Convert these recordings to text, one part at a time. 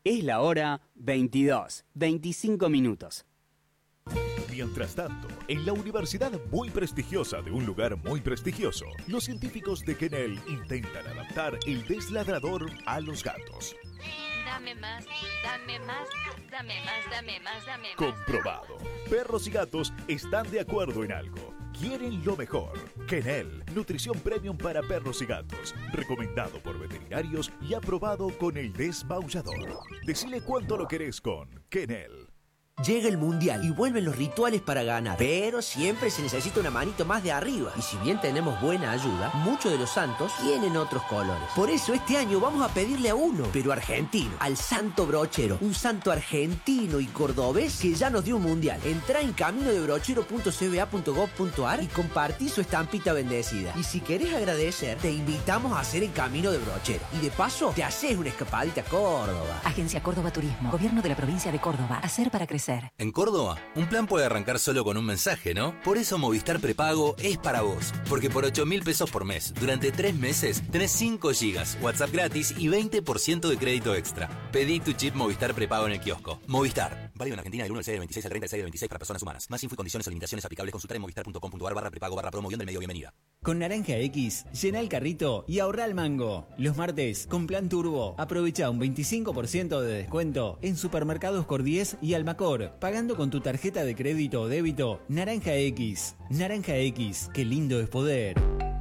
Es la hora 22:25. Mientras tanto, en la universidad muy prestigiosa de un lugar muy prestigioso, los científicos de Kennel intentan adaptar el desladrador a los gatos. Dame más, dame más, dame más, dame más, dame más. Comprobado. Perros y gatos están de acuerdo en algo. Quieren lo mejor. Kennel, nutrición premium para perros y gatos. Recomendado por veterinarios y aprobado con el desmaullador. Decile cuánto lo querés con Kennel. Llega el Mundial y vuelven los rituales para ganar, pero siempre se necesita una manito más de arriba. Y si bien tenemos buena ayuda, muchos de los santos tienen otros colores. Por eso este año vamos a pedirle a uno, pero argentino, al Santo Brochero, un santo argentino y cordobés que ya nos dio un Mundial. Entrá en caminodebrochero.cba.gov.ar y compartí su estampita bendecida. Y si querés agradecer, te invitamos a hacer el Camino de Brochero. Y de paso, te haces una escapadita a Córdoba. Agencia Córdoba Turismo, Gobierno de la Provincia de Córdoba. Hacer para crecer. En Córdoba, un plan puede arrancar solo con un mensaje, ¿no? Por eso Movistar Prepago es para vos. Porque por 8.000 pesos por mes, durante 3 meses, tenés 5 gigas, WhatsApp gratis y 20% de crédito extra. Pedí tu chip Movistar Prepago en el kiosco. Movistar. Válido en Argentina del 1 al 6 del 26 al 30 del 6 del 26 para personas humanas. Más info y condiciones o limitaciones aplicables consultar en movistar.com.ar/prepago/promoción del medio bienvenida. Con Naranja X, llena el carrito y ahorra el mango. Los martes, con Plan Turbo, aprovecha un 25% de descuento en Supermercados Cordies y Almacor, pagando con tu tarjeta de crédito o débito Naranja X. Naranja X, qué lindo es poder.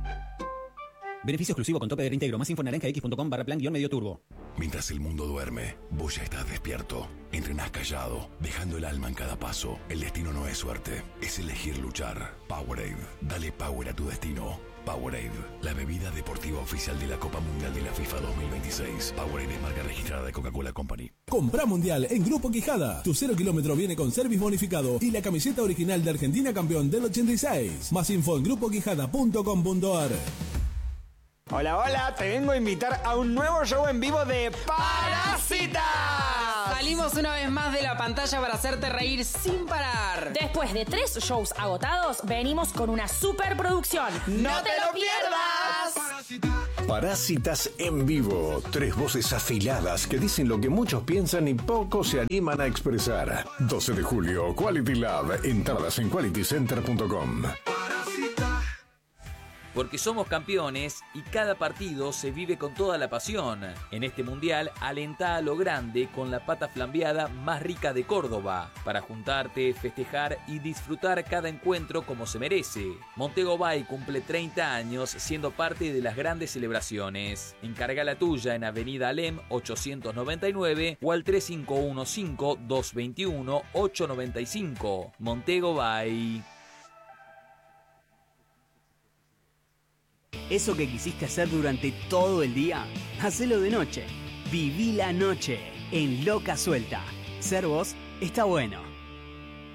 Beneficio exclusivo con tope de reintegro. Más info en naranjax.com/plan-medio turbo. Mientras el mundo duerme, vos ya estás despierto. Entrenás callado, dejando el alma en cada paso. El destino no es suerte, es elegir luchar. Powerade, dale power a tu destino. Powerade, la bebida deportiva oficial de la Copa Mundial de la FIFA 2026. Powerade es marca registrada de Coca-Cola Company. Comprá Mundial en Grupo Quijada. Tu 0 kilómetro viene con service bonificado y la camiseta original de Argentina campeón del 86. Más info en grupoquijada.com.ar. Hola, hola, te vengo a invitar a un nuevo show en vivo de Parásitas. Salimos una vez más de la pantalla para hacerte reír sin parar. Después de 3 shows agotados, venimos con una superproducción. ¡No te lo pierdas! Parásitas en vivo. 3 voces afiladas que dicen lo que muchos piensan y pocos se animan a expresar. 12 de julio, Quality Lab. Entradas en qualitycenter.com. Porque somos campeones y cada partido se vive con toda la pasión. En este mundial, alentá a lo grande con la pata flambeada más rica de Córdoba, para juntarte, festejar y disfrutar cada encuentro como se merece. Montego Bay cumple 30 años siendo parte de las grandes celebraciones. Encarga la tuya en Avenida Alem 899 o al 3515-221-895. Montego Bay. Eso que quisiste hacer durante todo el día, hacelo de noche. Viví la noche en Loca Suelta. Ser vos está bueno.